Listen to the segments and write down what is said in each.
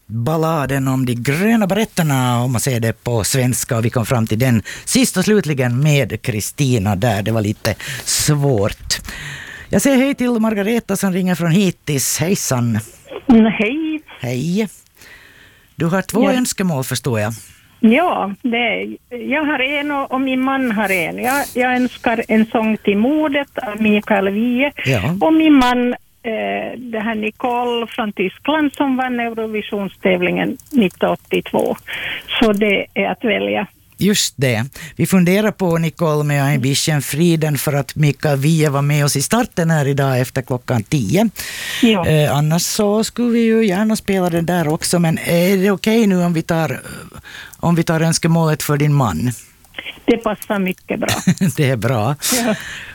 balladen om de gröna berättarna, om man säger det på svenska, och vi kom fram till den sist och slutligen med Kristina där. Det var lite svårt. Jag säger hej till Margareta som ringer från Hittis. Hejsan. Hej. Hej. Du har två önskemål, förstår jag. Ja, jag har en och min man har en. Jag önskar en sång till modet av Mikael Wiehe. Ja. Och min man, det här Nicole från Tyskland som vann Eurovisionstävlingen 1982. Så det är att välja. Just det. Vi funderar på, Nicole, med Ein bisschen Frieden för att Mikael Wiehe var med oss i starten här idag efter klockan 10. Ja. Annars så skulle vi ju gärna spela den där också, men är det okej nu om vi tar önskemålet för din man? Det passar mycket bra. Det är bra. Ja.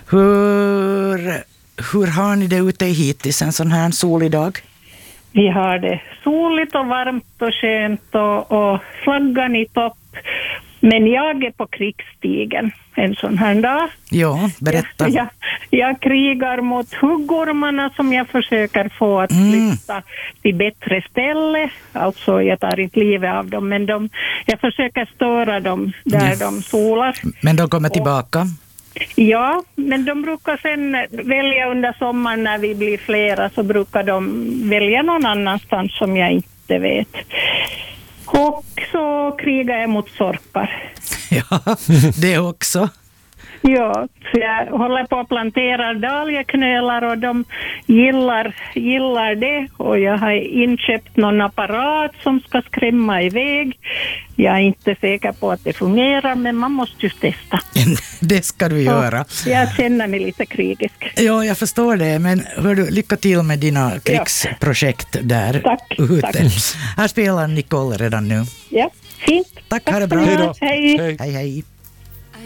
Hur har ni det ute i Hittis en sån här solig dag? Vi har det soligt och varmt och skönt och flaggan i topp. Men jag är på krigsstigen en sån här dag. Ja, berätta. Jag krigar mot huggormarna som jag försöker få att flytta till bättre ställe. Alltså jag tar inte livet av dem, men jag försöker störa dem där de solar. Men de kommer tillbaka? Ja, men de brukar sen välja under sommaren när vi blir flera, så brukar de välja någon annanstans som jag inte vet. Och så krigar jag mot sorkar. Ja, det också. Ja, så jag håller på att plantera dahliaknölar och de gillar det. Och jag har inköpt någon apparat som ska skrämma iväg. Jag är inte säker på att det fungerar, men man måste ju testa. Det ska du göra. Jag känner mig lite krigisk. Ja, jag förstår det. Men hördu, lycka till med dina krigsprojekt där. Tack. Här spelar Nicole redan nu. Ja, fint. Tack, ha det bra. Hej. Hej, hej.